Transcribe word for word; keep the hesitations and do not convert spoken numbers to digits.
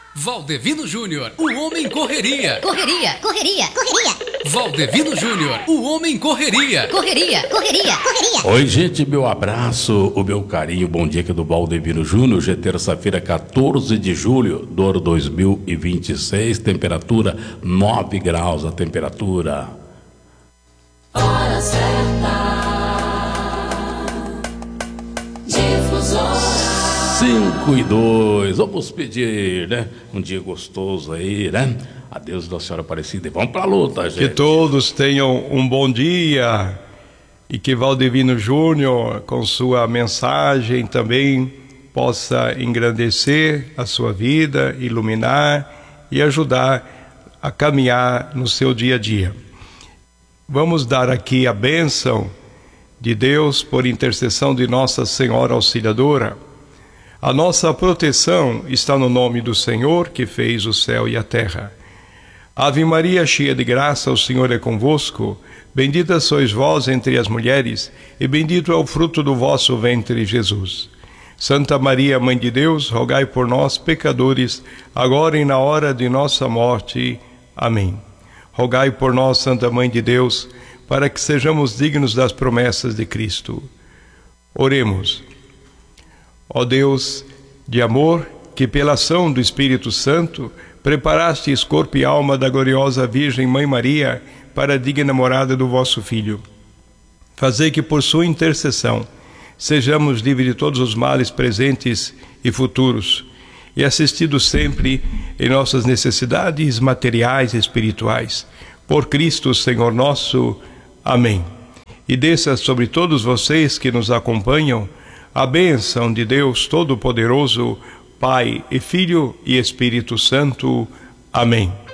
Valdevino Júnior, o homem correria. Correria, correria, correria. Valdevino Júnior, o homem correria. Correria, correria, correria. Oi, gente, meu abraço, o meu carinho, bom dia aqui do Valdevino Júnior. Hoje é terça-feira, quatorze de julho do ano dois mil e vinte e seis, temperatura nove graus a temperatura. Hora certa, Difusora. cinco e dois, vamos pedir, né? Um dia gostoso aí, né? A Deus da Senhora Aparecida e vamos pra luta, gente. Que todos tenham um bom dia e que Valdevino Júnior, com sua mensagem, também possa engrandecer a sua vida, iluminar e ajudar a caminhar no seu dia a dia. Vamos dar aqui a bênção de Deus por intercessão de Nossa Senhora Auxiliadora. A nossa proteção está no nome do Senhor, que fez o céu e a terra. Ave Maria, cheia de graça, o Senhor é convosco. Bendita sois vós entre as mulheres, e bendito é o fruto do vosso ventre, Jesus. Santa Maria, Mãe de Deus, rogai por nós, pecadores, agora e na hora de nossa morte. Amém. Rogai por nós, Santa Mãe de Deus, para que sejamos dignos das promessas de Cristo. Oremos. Ó Deus de amor, que pela ação do Espírito Santo preparastes corpo e alma da gloriosa Virgem Mãe Maria para a digna morada do vosso Filho. Fazei que por sua intercessão sejamos livres de todos os males presentes e futuros e assistidos sempre em nossas necessidades materiais e espirituais. Por Cristo, Senhor nosso. Amém. E desça sobre todos vocês que nos acompanham a bênção de Deus Todo-Poderoso, Pai e Filho e Espírito Santo. Amém.